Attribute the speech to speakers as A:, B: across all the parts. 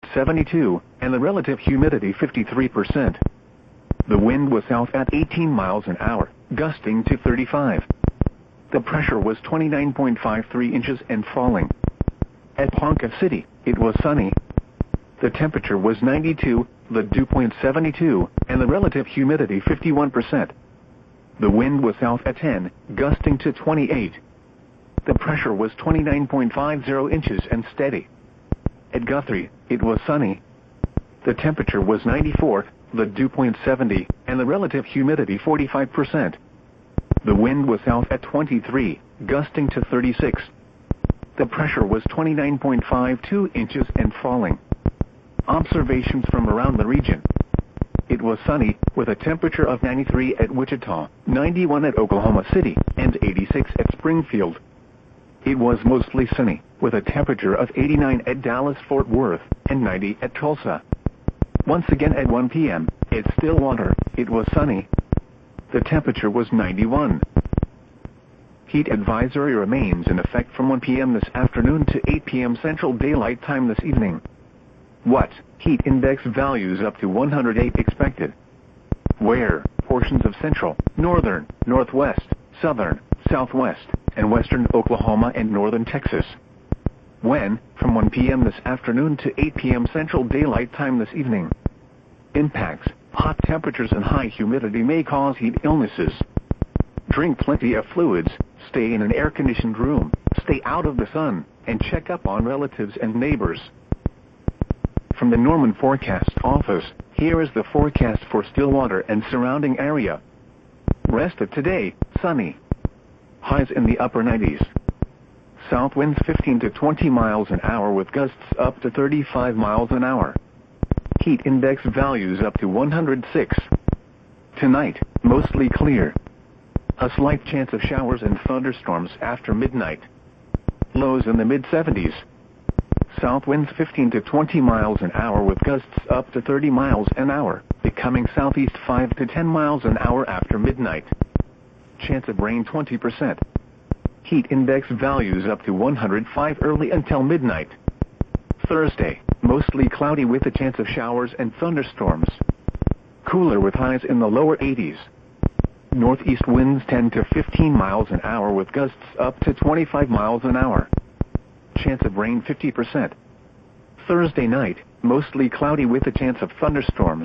A: 72, and the relative humidity 53%. The wind was south at 18 miles an hour, gusting to 35. The pressure was 29.53 inches and falling. At Ponca City, it was sunny. The temperature was 92, the dew point 72, and the relative humidity 51%. The wind was south at 10, gusting to 28. The pressure was 29.50 inches and steady. At Guthrie, it was sunny. The temperature was 94, the dew point 70, and the relative humidity 45%. The wind was south at 23, gusting to 36. The pressure was 29.52 inches and falling. Observations from around the region. It was sunny, with a temperature of 93 at Wichita, 91 at Oklahoma City, and 86 at Springfield. It was mostly sunny, with a temperature of 89 at Dallas-Fort Worth, and 90 at Tulsa. Once again at 1 p.m., at Stillwater, it was sunny. The temperature was 91. Heat advisory remains in effect from 1 p.m. this afternoon to 8 p.m. Central Daylight Time this evening. What? Heat index values up to 108 expected. Where? Portions of central, northern, northwest, southern, southwest, and western Oklahoma and northern Texas. When? From 1 p.m. this afternoon to 8 p.m. Central Daylight Time this evening. Impacts. Hot temperatures and high humidity may cause heat illnesses. Drink plenty of fluids, stay in an air-conditioned room, stay out of the sun, and check up on relatives and neighbors. From the Norman Forecast Office, here is the forecast for Stillwater and surrounding area. Rest of today, sunny. Highs in the upper 90s. South winds 15 to 20 miles an hour with gusts up to 35 miles an hour. Heat index values up to 106. Tonight, mostly clear. A slight chance of showers and thunderstorms after midnight. Lows in the mid-70s. South winds 15 to 20 miles an hour with gusts up to 30 miles an hour, becoming southeast 5 to 10 miles an hour after midnight. Chance of rain 20%. Heat index values up to 105 early until midnight. Thursday, mostly cloudy with a chance of showers and thunderstorms. Cooler with highs in the lower 80s. Northeast winds 10 to 15 miles an hour with gusts up to 25 miles an hour. Chance of rain 50%. Thursday night, mostly cloudy with a chance of thunderstorms.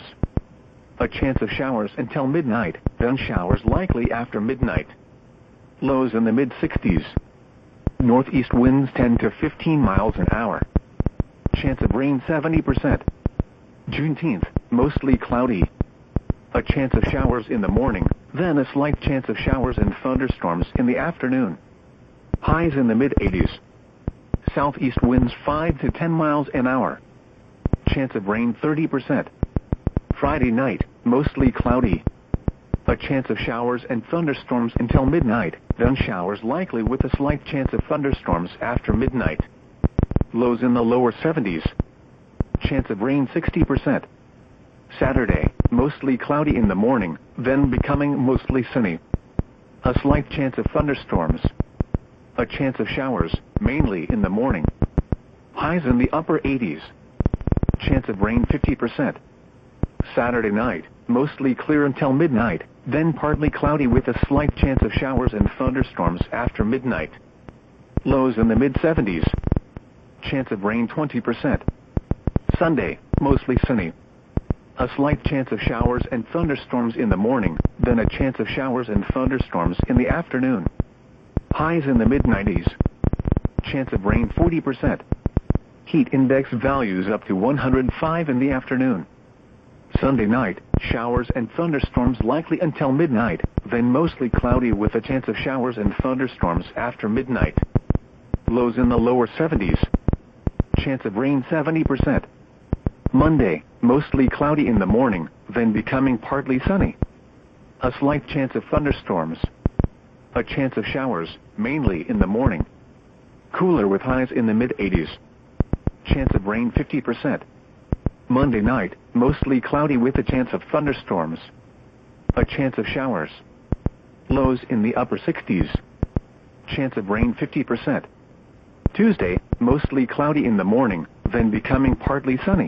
A: A chance of showers until midnight, then showers likely after midnight. Lows in the mid-60s. Northeast winds 10 to 15 miles an hour. Chance of rain 70%. Juneteenth, mostly cloudy. A chance of showers in the morning, then a slight chance of showers and thunderstorms in the afternoon. Highs in the mid-80s. Southeast winds 5 to 10 miles an hour. Chance of rain 30%. Friday night, mostly cloudy. A chance of showers and thunderstorms until midnight, then showers likely with a slight chance of thunderstorms after midnight. Lows in the lower 70s. Chance of rain 60%. Saturday, mostly cloudy in the morning, then becoming mostly sunny. A slight chance of thunderstorms. A chance of showers, mainly in the morning. Highs in the upper 80s. Chance of rain 50%. Saturday night, mostly clear until midnight, then partly cloudy with a slight chance of showers and thunderstorms after midnight. Lows in the mid-70s. Chance of rain 20%. Sunday, mostly sunny. A slight chance of showers and thunderstorms in the morning, then a chance of showers and thunderstorms in the afternoon. Highs in the mid-90s. Chance of rain 40%. Heat index values up to 105 in the afternoon. Sunday night, showers and thunderstorms likely until midnight, then mostly cloudy with a chance of showers and thunderstorms after midnight. Lows in the lower 70s. Chance of rain 70%. Monday, mostly cloudy in the morning, then becoming partly sunny. A slight chance of thunderstorms. A chance of showers, mainly in the morning. Cooler with highs in the mid-80s. Chance of rain 50%. Monday night, mostly cloudy with a chance of thunderstorms. A chance of showers. Lows in the upper 60s. Chance of rain 50%. Tuesday, mostly cloudy in the morning, then becoming partly sunny.